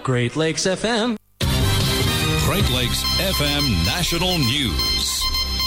Great Lakes FM. Great Lakes FM National News.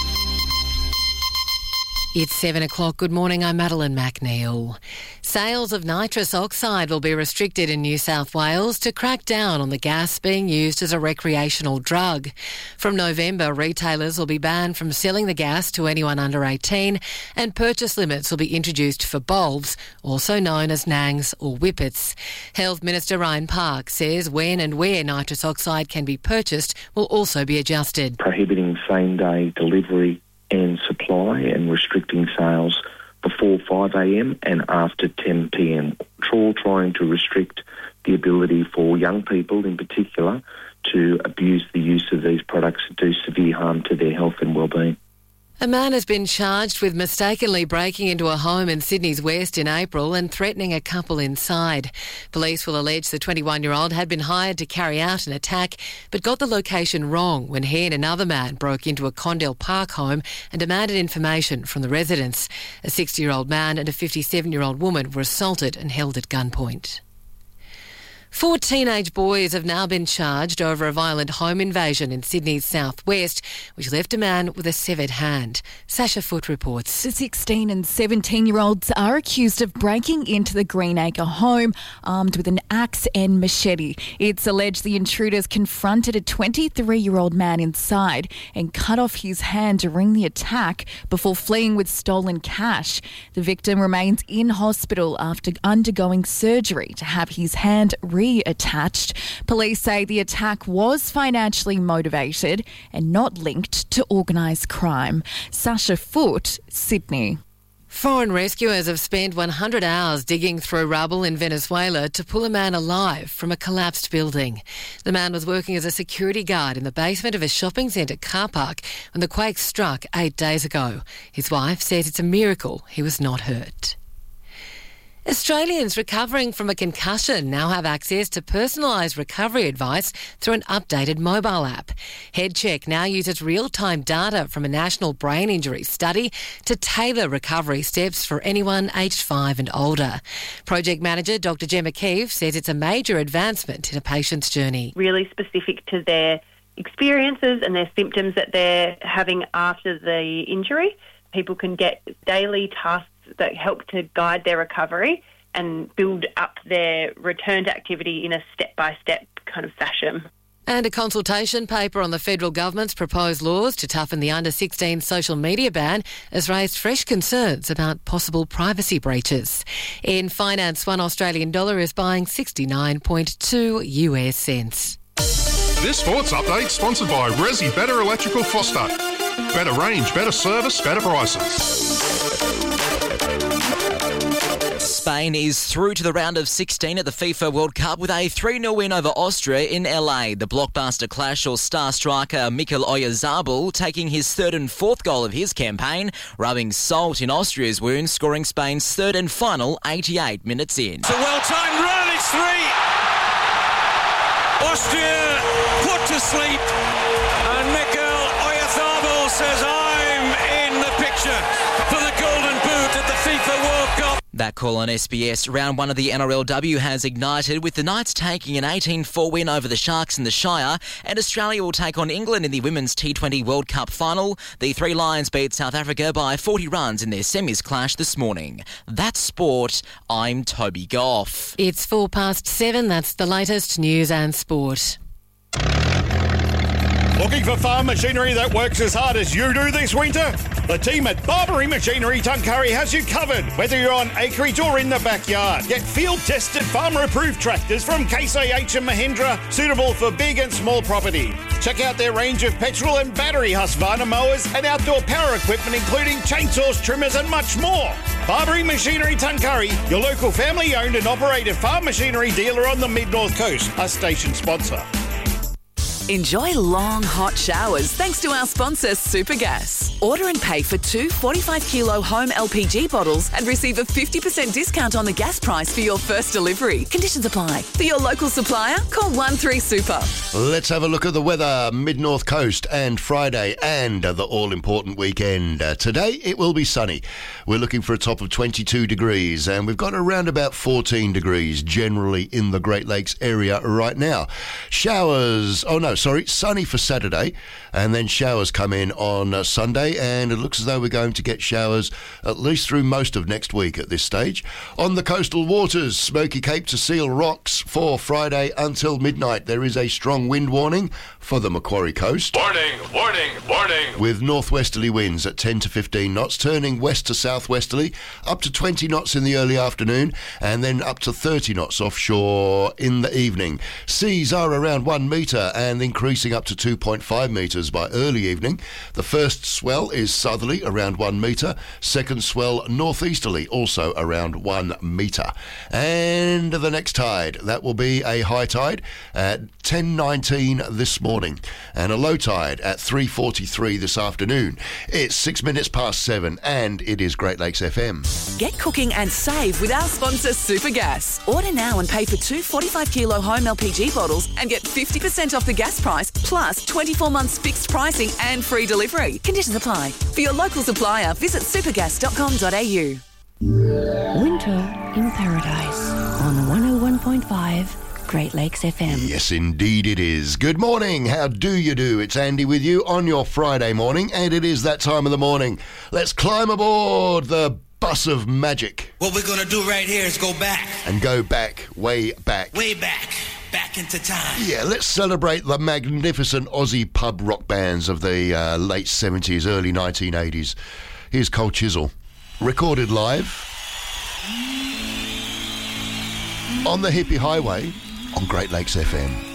It's 7 o'clock. Good morning, I'm Madeline McNeil. Sales of nitrous oxide will be restricted in New South Wales to crack down on the gas being used as a recreational drug. From November, retailers will be banned from selling the gas to anyone under 18, and purchase limits will be introduced for bulbs, also known as nangs or whippets. Health Minister Ryan Park says when and where nitrous oxide can be purchased will also be adjusted. Prohibiting same-day delivery and supply and restricting sales before 5 a.m. and after 10 p.m. All trying to restrict the ability for young people in particular to abuse the use of these products and do severe harm to their health and well-being. A man has been charged with mistakenly breaking into a home in Sydney's West in April and threatening a couple inside. Police will allege the 21-year-old had been hired to carry out an attack but got the location wrong when he and another man broke into a Condell Park home and demanded information from the residents. A 60-year-old man and a 57-year-old woman were assaulted and held at gunpoint. 4 teenage boys have now been charged over a violent home invasion in Sydney's southwest, which left a man with a severed hand. Sasha Foote reports. The 16 and 17-year-olds are accused of breaking into the Greenacre home armed with an axe and machete. It's alleged the intruders confronted a 23-year-old man inside and cut off his hand during the attack before fleeing with stolen cash. The victim remains in hospital after undergoing surgery to have his hand reattached. Police say the attack was financially motivated and not linked to organised crime. Sasha Foote, Sydney. Foreign rescuers have spent 100 hours digging through rubble in Venezuela to pull a man alive from a collapsed building. The man was working as a security guard in the basement of a shopping centre car park when the quake struck 8 days ago. His wife says it's a miracle he was not hurt. Australians recovering from a concussion now have access to personalised recovery advice through an updated mobile app. HeadCheck now uses real-time data from a national brain injury study to tailor recovery steps for anyone aged 5 and older. Project manager Dr Gemma Keefe says it's a major advancement in a patient's journey. Really specific to their experiences and their symptoms that they're having after the injury. People can get daily tasks that help to guide their recovery and build up their return to activity in a step-by-step kind of fashion. And a consultation paper on the federal government's proposed laws to toughen the under-16 social media ban has raised fresh concerns about possible privacy breaches. In finance, $1 Australian dollar is buying 69.2 US cents. This sports update sponsored by Resi Better Electrical Foster. Better range, better service, better prices. Spain is through to the round of 16 at the FIFA World Cup with a 3-0 win over Austria in LA. The blockbuster clash saw star striker Mikel Oyarzabal taking his third and fourth goal of his campaign, rubbing salt in Austria's wound, scoring Spain's third and final 88 minutes in. It's a well-timed run, it's 3. Austria put to sleep, and Mikel Oyarzabal says, I'm in the picture for the Golden Boot at the FIFA World Cup. That call on SBS. Round 1 of the NRLW has ignited with the Knights taking an 18-4 win over the Sharks in the Shire, and Australia will take on England in the Women's T20 World Cup final. The Three Lions beat South Africa by 40 runs in their semis clash this morning. That's sport. I'm Toby Goff. It's 7:04. That's the latest news and sport. Looking for farm machinery that works as hard as you do this winter? The team at Barbary Machinery Tuncurry has you covered, whether you're on acreage or in the backyard. Get field-tested, farmer-approved tractors from Case IH and Mahindra, suitable for big and small property. Check out their range of petrol and battery Husqvarna mowers and outdoor power equipment, including chainsaws, trimmers and much more. Barbary Machinery Tuncurry, your local family-owned and operated farm machinery dealer on the Mid-North Coast, a station sponsor. Enjoy long, hot showers thanks to our sponsor, Supergas. Order and pay for 2 45-kilo home LPG bottles and receive a 50% discount on the gas price for your first delivery. Conditions apply. For your local supplier, call 13Super. Let's have a look at the weather, mid-north coast and Friday and the all-important weekend. Today, it will be sunny. We're looking for a top of 22 degrees and we've got around about 14 degrees generally in the Great Lakes area right now. Sunny for Saturday, and then showers come in on Sunday, and it looks as though we're going to get showers at least through most of next week at this stage. On the coastal waters, Smoky Cape to Seal Rocks for Friday until midnight. There is a strong wind warning for the Macquarie coast. Warning, warning, warning. With northwesterly winds at 10 to 15 knots, turning west to southwesterly, up to 20 knots in the early afternoon, and then up to 30 knots offshore in the evening. Seas are around 1 metre and increasing up to 2.5 metres by early evening. The first swell is southerly, around 1 metre. Second swell northeasterly, also around 1 metre. And the next tide, that will be a high tide at 10:19 this morning and a low tide at 3:43 this afternoon. It's 6 minutes past 7 and it is Great Lakes FM. Get cooking and save with our sponsor, Supergas. Order now and pay for 2 45-kilo home LPG bottles and get 50% off the gas price, plus 24 months fixed pricing and free delivery. Conditions apply. For your local supplier, visit supergas.com.au. Winter in Paradise on 101.5 Great Lakes FM. Yes, indeed it is. Good morning. How do you do? It's Andy with you on your Friday morning, and it is that time of the morning. Let's climb aboard the bus of magic. What we're going to do right here is go back. And go back, way back. Way back. Back into time. Yeah, let's celebrate the magnificent Aussie pub rock bands of the late 70s, early 1980s. Here's Cold Chisel, recorded live on the Hippie Highway on Great Lakes FM.